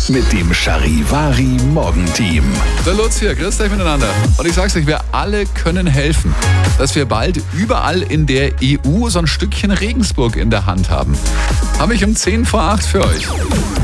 mit dem Charivari Morgenteam. Der Lutz hier, grüßt euch miteinander. Und ich sag's euch, wir alle können helfen, dass wir bald überall in der EU so ein Stückchen Regensburg in der Hand haben. Habe ich um 7:50 für euch.